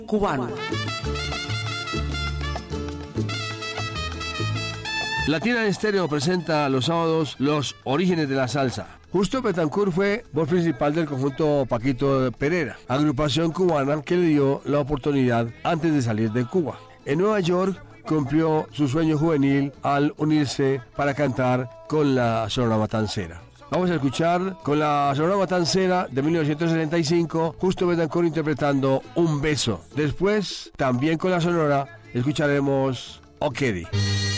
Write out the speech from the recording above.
cubano. Latina Estéreo presenta los sábados Los Orígenes de la Salsa. Justo Betancourt fue voz principal del conjunto Paquito Pereira, agrupación cubana que le dio la oportunidad antes de salir de Cuba. En Nueva York cumplió su sueño juvenil al unirse para cantar con la Sonora Matancera. Vamos a escuchar con la Sonora Matancera de 1965, Justo Betancourt interpretando Un Beso. Después, también con la Sonora, escucharemos Okedi.